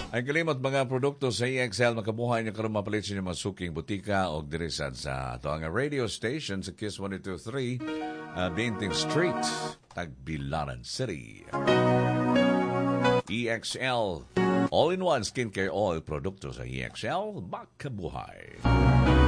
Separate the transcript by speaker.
Speaker 1: Ang kalimot mga produkto sa EXL makabuhay niyo karon mapalit sa inyong masuking butika o dirisan sa ato ang radio station sa Kiss 123 Dainting Street, Tagbilaran City. EXL All-in-one skincare oil produkto sa EXL makabuhay.